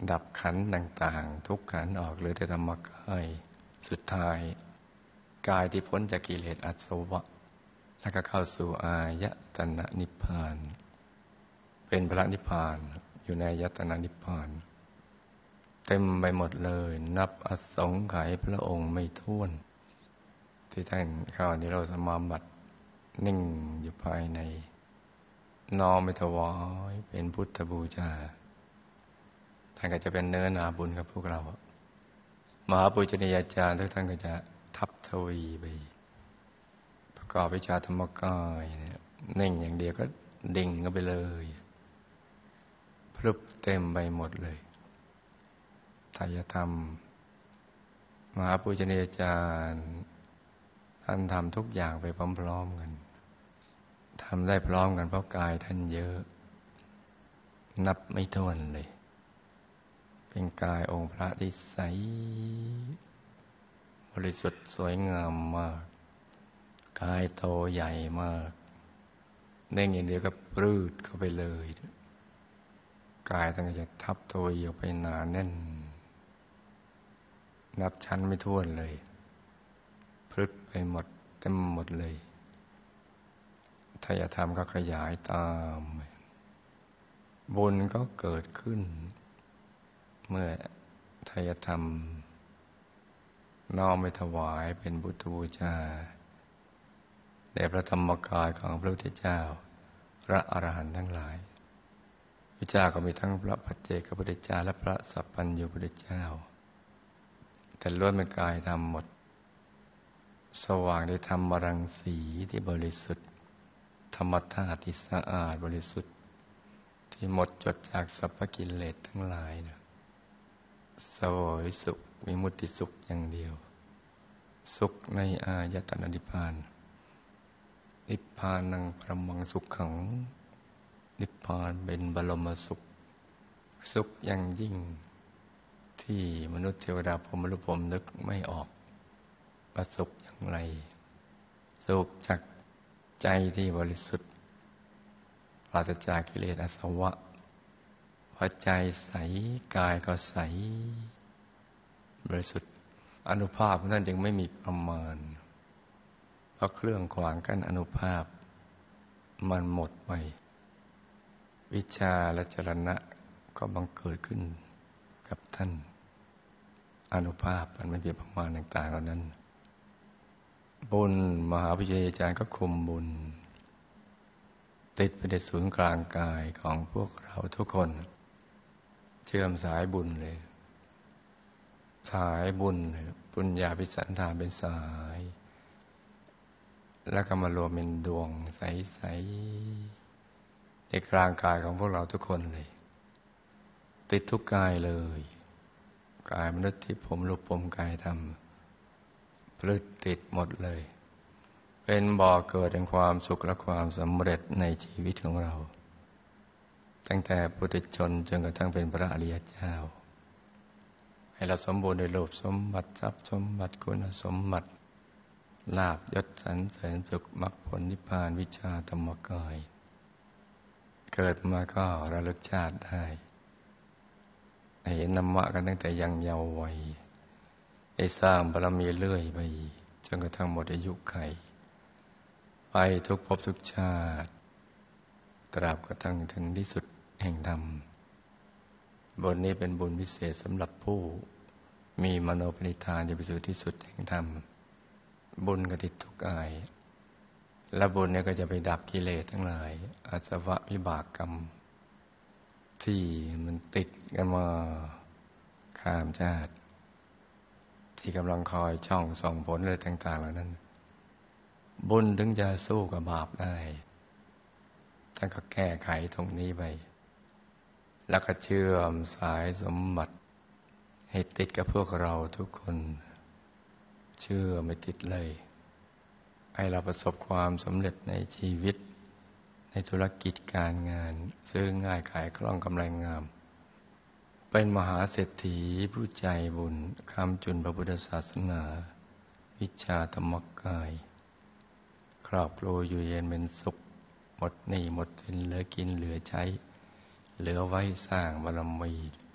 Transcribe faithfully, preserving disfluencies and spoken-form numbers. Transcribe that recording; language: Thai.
ดับขันธ์ต่างๆทุกขันธ์ออกเหลือแต่ธรรมกายสุดท้ายกายที่พ้นจากกิเลสอาสวะแล้วก็เข้าสู่อายตนะนิพพานเป็นพระนิพพานอยู่ในอายตนะนิพพานเต็มไปหมดเลยนับอสงไขยพระองค์ไม่ถ้วนที่ท่านเข้านิโรธสมาบัตินิ่งอยู่ภายในน้อมไปถวายเป็นพุทธบูชาท่านก็จะเป็นเนื้อนาบุญกับพวกเรามหาปุญญนียาจารย์ทุกท่านก็จะทับทวีไปประกอบวิชาธรรมกายเนี่ยนิ่งอย่างเดียวก็ดิ่งก็ไปเลยพรึบเต็มไปหมดเลยไตรธรรมมหาปุญญนียาจารย์ท่านทำทุกอย่างไปพร้อมๆกันทำได้พร้อมกันเพราะกายท่านเยอะนับไม่ถ้วนเลยเป็นกายองค์พระที่ใสบริสุทธิ์สวยงามมากกายโตใหญ่มากเน่งอย่างเดียวก็ปรืดเข้าไปเลยกายท่านก็จะทับตัวออกไปหนาแน่นนับชั้นไม่ถ้วนเลยพรึดไปหมดเต็มหมดเลยไตรธรรมก็ขยายตามบุญก็เกิดขึ้นเมื่อไตรธรรมน้อมไปถวายเป็นพุทธบูชาแด่พระธรรมกายของพระพุทธเจ้าพระอรหันต์ทั้งหลายพระเจ้าก็มีทั้งพระปัจเจกพุทธเจ้าและพระสัพพัญญูพุทธเจ้าแต่ล้วนเป็นกายธรรมหมดสว่างด้วยธรรมรังสีที่บริสุทธิ์ธรรมธาตุที่สะอาดบริสุทธิ์ที่หมดจดจากสรรพกิเลสทั้งหลายนะเสวยสุขวิมุตติสุขอย่างเดียวสุขในอายตนะนิพพานนิพพานังปรมังสุขขังนิพพานเป็นบรมสุขสุขอย่างยิ่งที่มนุษย์เทวดาพรหมรุพรหมนึกไม่ออกว่าสุขอย่างไรสุขจากใจที่บริสุทธิ์ปราศจากกิเลสอาสวะพอใจใสกายก็ใสบริสุทธิ์อานุภาพของท่านจึงไม่มีประมาณเพราะเครื่องขวางกั้นอานุภาพมันหมดไปวิชาและจรณะก็บังเกิดขึ้นกับท่านอานุภาพมันไม่มีประมาณต่างๆเหล่านั้นบุญมหาปุญญนียาจารย์ก็คุมบุญติดไปในศูนย์กลางกายของพวกเราทุกคนเชื่อมสายบุญเลยสายบุญปุญญาภิสันธานเป็นสายแล้วก็มารวมเป็นดวงใสๆในกลางกายของพวกเราทุกคนเลยติดทุกกายเลยกายมนุษย์ที่ผมรูปผมกายธรรมพลึดติดหมดเลยเป็นบ่อเกิดแห่งความสุขและความสำเร็จในชีวิตของเราตั้งแต่ปุถุชนจนกระทั่งเป็นพระอริยเจ้าให้เราสมบูรณ์ด้วยรูปสมบัติทรัพย์สมบัติคุณสมบัติลาภยศสรรเสริญสุขมรรคผลนิพพานวิชาธรรมกายเกิดมาก็ระลึกชาติได้ให้เห็นธรรมะกันตั้งแต่ยังเยาว์วัยให้สร้างบารมีเรื่อยไปจนกระทั่งหมดอายุไขไปทุกภพทุกชาติตราบกระทั่งถึงที่สุดแห่งธรรมบุญนี้เป็นบุญพิเศษสำหรับผู้มีมโนปณิธานจะไปสู่ที่สุดแห่งธรรมบุญก็ติดทุกกายและบุญเนี่ยก็จะไปดับกิเลสทั้งหลายอาสวะวิบากกรรมที่มันติดกันมาข้ามชาติที่กำลังคอยช่องส่องผลอะไรต่างๆเหล่านั้นบุญถึงจะสู้กับบาปได้ท่านก็แก้ไขตรงนี้ไปแล้วก็เชื่อมสายสมบัติให้ติดกับพวกเราทุกคนเชื่อไม่ติดเลยให้เราประสบความสำเร็จในชีวิตในธุรกิจการงานซื้อง่ายขายคล่องกำไรงามเป็นมหาเศรษฐีผู้ใจบุญค้ำจุนพระพุทธศาสนาวิชาธรรมกายครอบครัวอยู่เย็นเป็นสุขหมดหนี้หมดสินเหลือกินเหลือใช้เหลือไว้สร้างบารมี